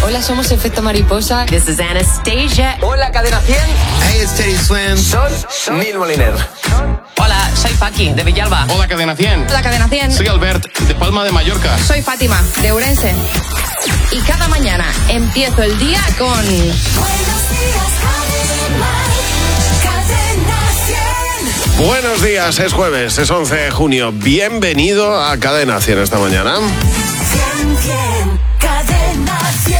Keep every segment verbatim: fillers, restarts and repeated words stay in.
Hola, somos Efecto Mariposa. This is Anastasia. Hola, Cadena cien. Hey, it's Teddy Swims. Soy Neil Moliner. Hola, soy Paqui, de Villalba. Hola, Cadena cien. Hola, Cadena cien. Soy Albert, de Palma de Mallorca. Soy Fátima, de Ourense. Y cada mañana empiezo el día con... Buenos días, Cadena cien. Buenos días, es jueves, es once de junio. Bienvenido a Cadena cien esta mañana. cien, cien, Cadena cien.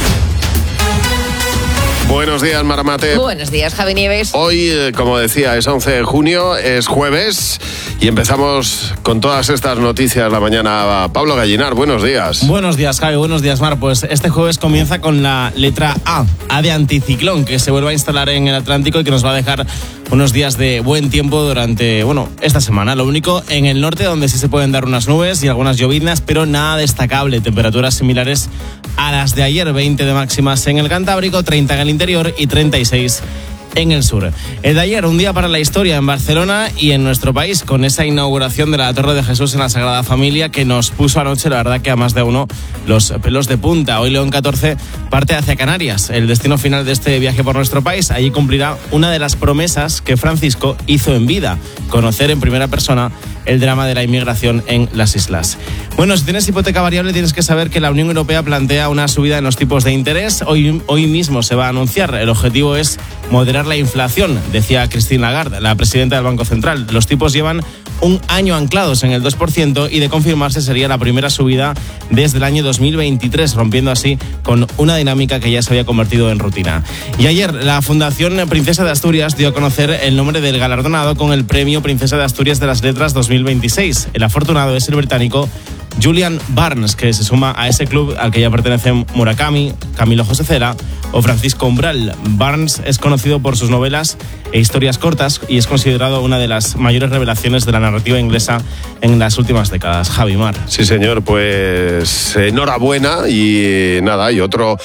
Buenos días, Maramate. Buenos días, Javi Nieves. Hoy, eh, como decía, es once de junio, es jueves y empezamos con todas estas noticias la mañana. Pablo Gallinar, buenos días. Buenos días, Javi, buenos días, Mar. Pues este jueves comienza con la letra A, A de anticiclón, que se vuelve a instalar en el Atlántico y que nos va a dejar unos días de buen tiempo durante, bueno, esta semana. Lo único en el norte, donde sí se pueden dar unas nubes y algunas lloviznas, pero nada destacable. Temperaturas similares a las de ayer, veinte de máximas en el Cantábrico, treinta en el interior y treinta y seis en el sur. El de ayer, un día para la historia en Barcelona y en nuestro país, con esa inauguración de la Torre de Jesús en la Sagrada Familia que nos puso anoche, la verdad que a más de uno, los pelos de punta. Hoy León catorce parte hacia Canarias, el destino final de este viaje por nuestro país. Allí cumplirá una de las promesas que Francisco hizo en vida, conocer en primera persona el drama de la inmigración en las islas. Bueno, si tienes hipoteca variable, tienes que saber que la Unión Europea plantea una subida en los tipos de interés. Hoy, hoy mismo se va a anunciar. El objetivo es moderar la inflación, decía Christine Lagarde, la presidenta del Banco Central. Los tipos llevan un año anclados en el dos por ciento y de confirmarse sería la primera subida desde el año dos mil veintitrés, rompiendo así con una dinámica que ya se había convertido en rutina. Y ayer la Fundación Princesa de Asturias dio a conocer el nombre del galardonado con el Premio Princesa de Asturias de las Letras dos mil veintiséis. El afortunado es el británico Julian Barnes, que se suma a ese club al que ya pertenecen Murakami, Camilo José Cela o Francisco Umbral. Barnes es conocido por sus novelas e historias cortas y es considerado una de las mayores revelaciones de la narrativa inglesa en las últimas décadas. Javi Mar. Sí, señor, pues enhorabuena y nada, y otro,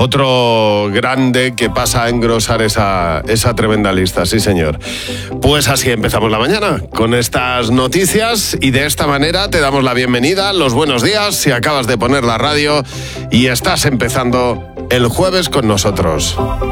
otro grande que pasa a engrosar esa, esa tremenda lista, sí, señor. Pues así empezamos la mañana, con estas noticias, y de esta manera te damos la bienvenida, los buenos días, si acabas de poner la radio y estás empezando el jueves con nosotros.